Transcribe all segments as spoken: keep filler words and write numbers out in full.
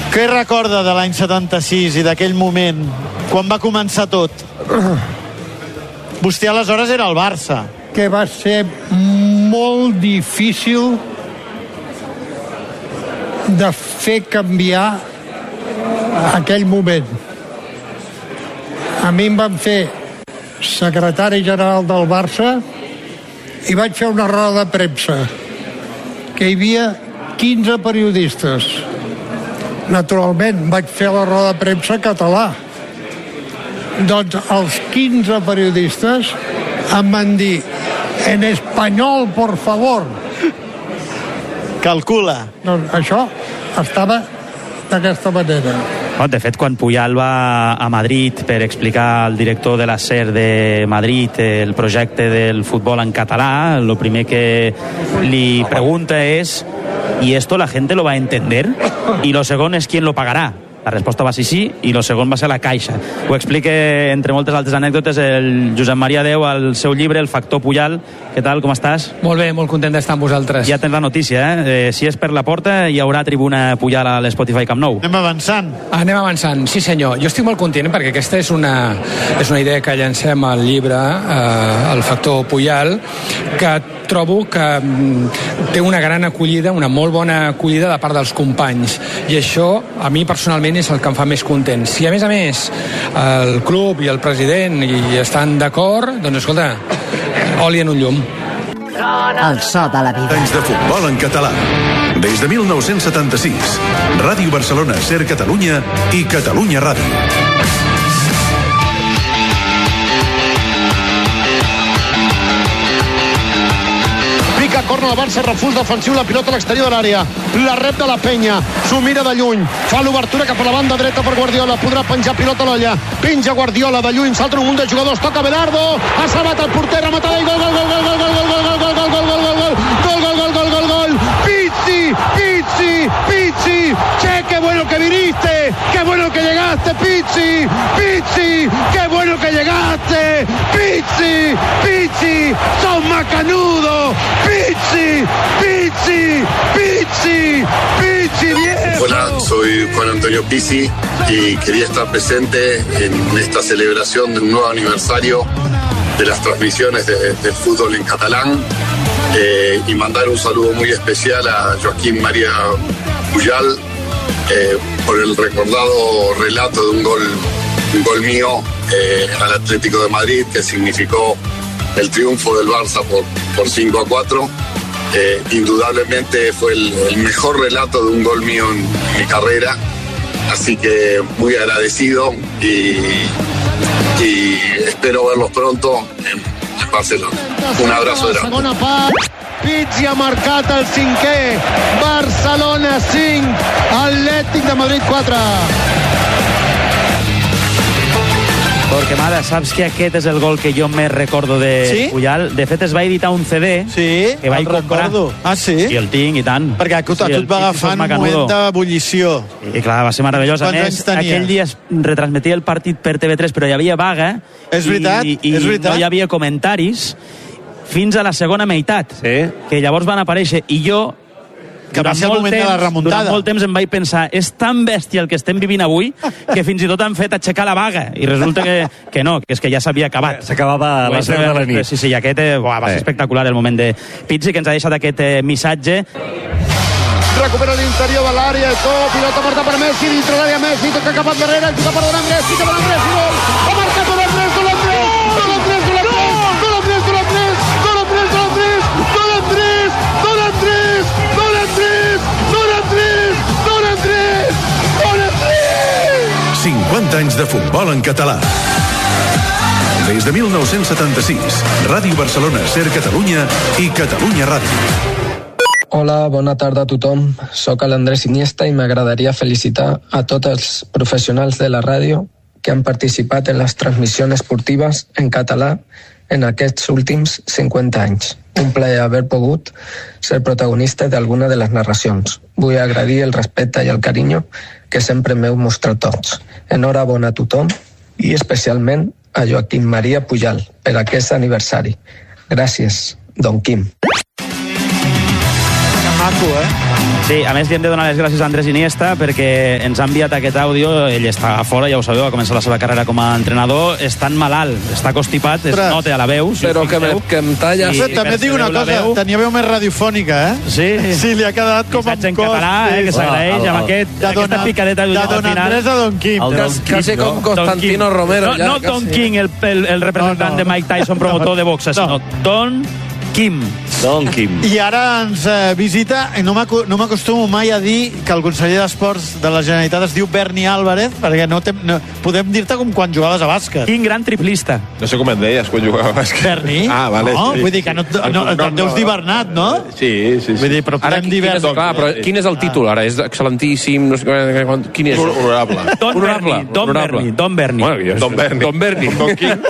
Què recorda de l'any setanta-sis i d'aquell moment, quan va començar tot? Vostè aleshores era el Barça. Que va ser molt difícil de fer canviar aquell moment. A mi em van fer secretari general del Barça i vaig fer una roda de premsa que hi havia quinze periodistes. Naturalment vaig fer la roda de premsa en català. Doncs els quinze periodistes em van dir en espanyol, por favor. Calcula. Doncs això estava d'aquesta manera. De fet, quan Puyal va a Madrid per explicar al director de la SER de Madrid el projecte del futbol en català, el primer que li pregunta és ¿y esto la gente lo va a entender? Y lo segon és ¿quién lo pagará? La resposta va ser sí, i el segon va ser la Caixa. Ho explica, entre moltes altres anècdotes, el Josep Maria Deu al seu llibre, El factor Puyal. Què tal, com estàs? Molt bé, molt content d'estar amb vosaltres. Ja tens la notícia, eh? eh si és per la porta, hi haurà tribuna Puyal a l'Spotify Camp Nou. Anem avançant. Anem avançant, sí senyor. Jo estic molt content perquè aquesta és una, és una idea que llancem al llibre, eh, El factor Puyal, que trobo que té una gran acollida, una molt bona acollida de part dels companys. I això, a mi personalment, és el que em fa més content. Si a més a més el club i el president hi estan d'acord, doncs escolta, oli en un llum. El so de la vida. Anys de futbol en català. Des de mil nou-cents setanta-sis. Ràdio Barcelona, SER Catalunya i Catalunya Ràdio. Corna del Barça, refús defensiu, la pilota a l'exterior de l'àrea, la rep de la Penya, s'ho mira de lluny, fa l'obertura cap a la banda dreta per Guardiola, podrà penjar pilota a l'olla, penja Guardiola de lluny, salta un munt de jugadors, toca Belardo, ha salvat el porter, rematada i gol, gol, gol, gol, gol, gol, gol, gol, gol, gol, gol, gol, gol, gol, gol, gol, gol, gol, gol, Pizzi, Pizzi, Pizzi, che, qué bueno que viniste, qué bueno que llegaste, Pizzi, Pizzi, qué bueno que llegaste, Pizzi, Pizzi, sos macanudo, Pizzi, Pizzi, Pizzi, Pizzi, viejo. Hola, soy Juan Antonio Pizzi y quería estar presente en esta celebración de un nuevo aniversario de las transmisiones de, de fútbol en catalán eh, y mandar un saludo muy especial a Joaquín María Puyal eh, por el recordado relato de un gol, un gol mío eh, al Atlético de Madrid que significó el triunfo del Barça por, por cinco a cuatro. Eh, indudablemente fue el, el mejor relato de un gol mío en, en mi carrera, así que muy agradecido y, y espero verlos pronto en, en Barcelona. Un abrazo grande. Pizzi ha marcat el cinquè, Barcelona cinc, Atlètic de Madrid quatre. Torquemada, saps que aquest és el gol que jo més recordo de sí? Puyal? De fet, es va editar un C D sí, que vaig comprar. Recordo. Ah, sí? I el tinc, i tant. Perquè a tu, sí, a tu et va agafar un moment d'ebullició. I clar, va ser meravellós. A més, aquell dia es retransmetia el partit per T V tres, però hi havia vaga. És veritat, i, i és veritat. no hi havia comentaris fins a la segona meitat, sí. que llavors van aparèixer. I jo... que va ser el moment temps, de la remuntada. Durant molt temps em vaig pensar, és tan bèstia el que estem vivint avui que fins i tot han fet aixecar la vaga. I resulta que, que no, que és que ja s'havia acabat. S'acabava a les deu de la nit. Sí, sí, i aquest eh, va ser espectacular el moment de Pizzi, que ens ha deixat aquest eh, missatge. Recupera l'interior de l'àrea, tot, pilota porta per Messi, dintre l'àrea Messi, toca cap endarrere, toca per Don Andrés, toca per Andrés, gol! Ha marcat Don Andrés, Don Andrés! Don Andrés, Don Andrés! Don Andrés, Don Andrés! Don Andrés, Don Andrés! Don Andrés! Don Andrés! Don Andrés! Don Andrés! Don Andrés! Don Andrés! cinquanta anys de futbol en català. Des de mil nou-cents setanta-sis, Ràdio Barcelona, SER Catalunya i Catalunya Ràdio. Hola, bona tarda a tothom. Soc l'Andrés Iniesta i m'agradaria felicitar a tots els professionals de la ràdio que han participat en les transmissions esportives en català en aquests últims cinquanta anys. Un plaer haver pogut ser protagonista d'alguna de les narracions. Vull agrair el respecte i el carinyo que sempre m'heu mostrat tots. Enhorabona a tothom i especialment a Joaquim Maria Puyal per aquest aniversari. Gràcies, Don Quim. maco, eh? Sí, a més li hem de donar les gràcies a Andrés Iniesta perquè ens ha enviat aquest àudio. Ell està a fora, ja ho sabeu, va començar la seva carrera com a entrenador. Està malalt, està constipat, es nota a la veu. Si però que, me, que em talla... I, també et dic una cosa, veu... tenia veu més radiofònica, eh? Sí. Sí, li ha quedat com amb en català, eh, que s'agraeix amb aquest, aquesta picadeta de Don Andrés a Don Quim. Quasi com Constantino Romero. No, no Don King, el, el, el representant no, no. de Mike Tyson, promotor de boxa, sinó no. Don Quim. Don Quim. I ara ens eh, visita, no m'acostumo mai a dir que el conseller d'Esports de la Generalitat es diu Berni Álvarez, perquè no, te, no podem dir-te com quan jugaves a bàsquet. Quin gran triplista. No sé com et deies quan jugava a bàsquet. Berni? Ah, vale. No, sí. Vull dir que no, no, no et deus dir Bernat, no? Sí, sí, sí. Vull dir, però podem dir Berni. Clar, però quin és el títol ara? És excel·lentíssim? No sé, quin és? Honorable. Don Berni. Don Berni. Don Berni. Bueno, Don Berni. Don Berni. Don Quim.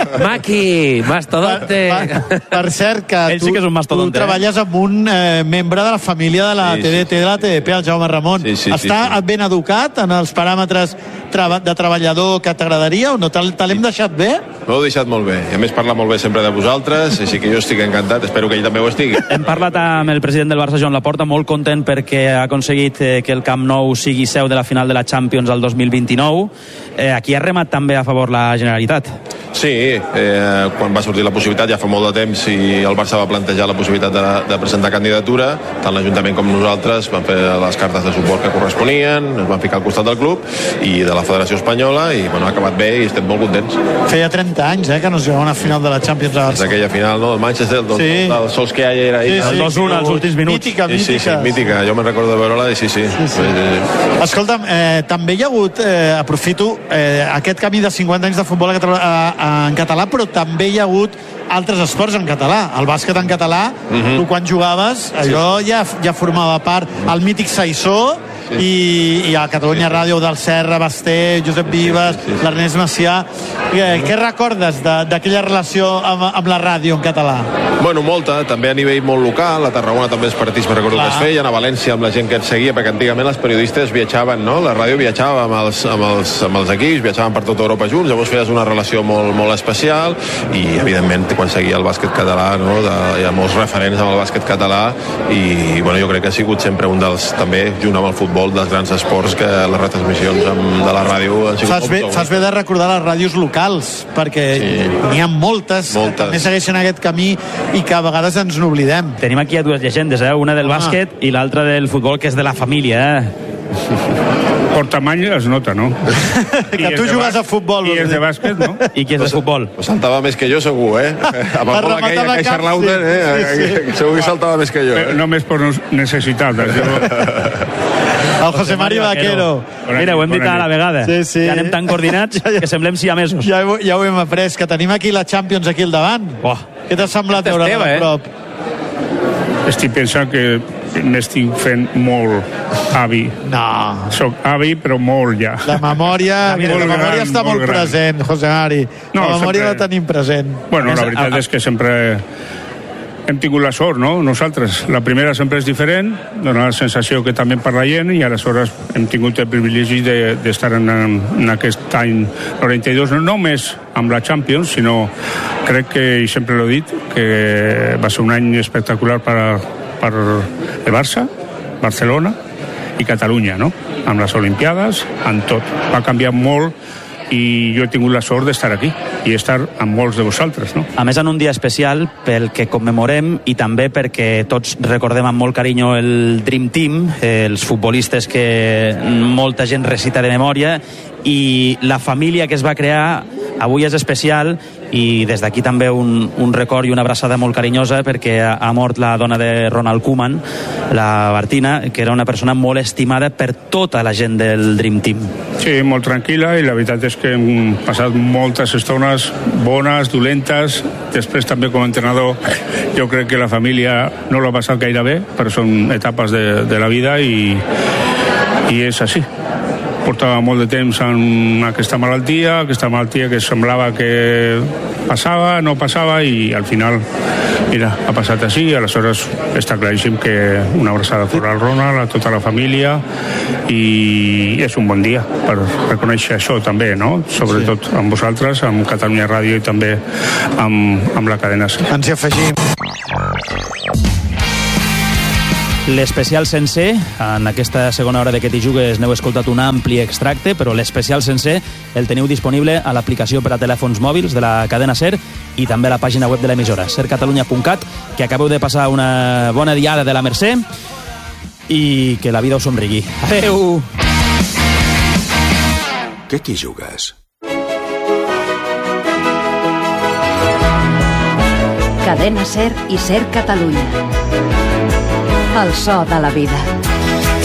Maqui, mastodonte. Per, per, per cert que Ell sí que és un tu treballes amb un eh, membre de la família de la sí, T D T, de la T D P, el Jaume Ramon. Sí, sí, Està sí, sí. ben educat en els paràmetres de treballador que t'agradaria o no? Te l'hem deixat bé? M'ho heu deixat molt bé. I a més parla molt bé sempre de vosaltres, així que jo estic encantat. Espero que ell també ho estigui. Hem parlat amb el president del Barça, Joan Laporta, molt content perquè ha aconseguit eh, que el Camp Nou sigui seu de la final de la Champions el dos mil vint-i-nou. Eh, aquí ha remat també a favor la Generalitat. Sí, eh, quan va sortir la possibilitat ja fa molt de temps i el Barça va plantejar la possibilitat de, de presentar candidatura, tant l'Ajuntament com nosaltres van fer les cartes de suport que corresponien, ens van ficar al costat del club i de la Federació Espanyola i bueno, ha acabat bé i estem molt contents. Feia trenta anys eh, que no es jugava una final de la Champions a Barça. És aquella final, no? El Manchester, el, sí. el Solskjaer era ahí. Sí, sí, el dos un als últims minuts. Mítica, mítica. Sí, sí, sí, mítica. Jo me'n recordo de veure-la i sí, sí. sí, sí. Escolta'm, eh, també hi ha hagut, eh, aprofito, eh, aquest camí de cinquanta anys de futbol a, a, a, en català, però també hi ha hagut altres esports en català. El bàsquet en català, uh-huh. tu quan jugaves, allò sí. ja, ja formava part. El mític Saissó, sí. i, i a Catalunya sí, sí. Ràdio del Serra, Basté, Josep Vives, sí, sí, sí. l'Ernest Macià. Eh, què recordes d'aquella relació amb, amb la ràdio en català? Bueno, molta, també a nivell molt local. A Tarragona també els partits, me recordo Clar. que es feien, a València amb la gent que ens seguia, perquè antigament els periodistes viatjaven, no? La ràdio viatjava amb els, amb els, amb els equips, viatjaven per tota Europa junts, llavors feies una relació molt, molt especial i, evidentment, quan seguia el bàsquet català, no? De, hi ha molts referents amb el bàsquet català i, bueno, jo crec que ha sigut sempre un dels, també, junt amb el futbol, dels grans esports que les retransmissions amb, de la ràdio han sigut... Fas bé, fas bé de recordar les ràdios locals, perquè sí. n'hi ha moltes, moltes que també segueixen aquest camí i que a vegades ens n'oblidem. Tenim aquí a dues llegendes, eh? Una del bàsquet ah. i l'altra del futbol, que és de la família, eh? Por tamaño es nota, ¿no? Que tu jugues a futbol. I és de bàsquet, no? I qui és de futbol? Pues saltava més que jo, segur, eh? Amb el gol aquell, aquell Charlauter, eh? Sí, sí. Segur que saltava més que jo. Eh? Només per necessitat. El José Mario Vaquero. Mira, ho hem dit a la vegada. Sí, sí. Ja anem tan coordinats que semblem siamesos. Ja, ja ho hem après, que tenim aquí la Champions aquí al davant. Oh. Què t'ha semblat veure a prop? Estic pensant que m'estic fent molt avi. No. Soc avi, però molt ja. La memòria, mira, la memòria gran, està molt, molt present, José Mari. No, la memòria sempre... la tenim present. Bueno, la veritat és que sempre hem tingut la sort, no? Nosaltres. La primera sempre és diferent, dona la sensació que també per la gent, i aleshores hem tingut el privilegi d'estar de, en, en aquest any noranta-dos, no només amb la Champions, sinó crec que, i sempre l'he dit, que va ser un any espectacular per, per el Barça, Barcelona i Catalunya, no? Amb les Olimpiades, amb tot. Va canviar molt i jo he tingut la sort d'estar aquí i estar amb molts de vosaltres, no? A més, en un dia especial pel que commemorem i també perquè tots recordem amb molt carinyo el Dream Team, els futbolistes que molta gent recita de memòria, i la família que es va crear avui és especial, i des d'aquí també un, un record i una abraçada molt carinyosa, perquè ha, ha mort la dona de Ronald Koeman, la Martina, que era una persona molt estimada per tota la gent del Dream Team. Sí, molt tranquil·la, i la veritat és que hem passat moltes estones bones, dolentes. Després també com a entrenador jo crec que la família no l'ha passat gaire bé, però són etapes de, de la vida i, i és així. Portava molt de temps en aquesta malaltia, aquesta malaltia que semblava que passava, no passava, i al final, mira, ha passat així, i aleshores està claríssim que una abraçada fora al Ronald, a tota la família, i és un bon dia per reconèixer això també, no? Sobretot amb vosaltres, amb Catalunya Ràdio i també amb, amb la cadena. Ens hi afegim. L'especial sencer, en aquesta segona hora de Que t'hi jugues n'heu escoltat un ampli extracte, però l'especial sencer el teniu disponible a l'aplicació per a telèfons mòbils de la cadena SER i també a la pàgina web de l'emissora, ser catalunya punt cat, que acabeu de passar una bona diada de la Mercè i que la vida us somrigui. Adeu! Que t'hi jugues? Cadena SER i SER Catalunya. El so de la vida.